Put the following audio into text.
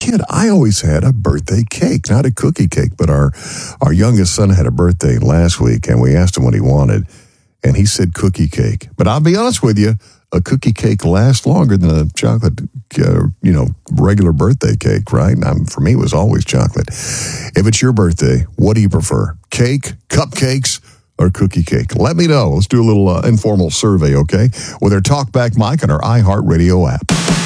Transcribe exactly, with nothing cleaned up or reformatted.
kid, I always had a birthday cake, not a cookie cake, but our, our youngest son had a birthday last week, and we asked him what he wanted, and he said cookie cake. But I'll be honest with you, a cookie cake lasts longer than a chocolate, uh, you know, regular birthday cake, right? Um, for me, it was always chocolate. If it's your birthday, what do you prefer? Cake, cupcakes, or cookie cake? Let me know. Let's do a little uh, informal survey, okay? With our Talkback mic on our iHeartRadio app.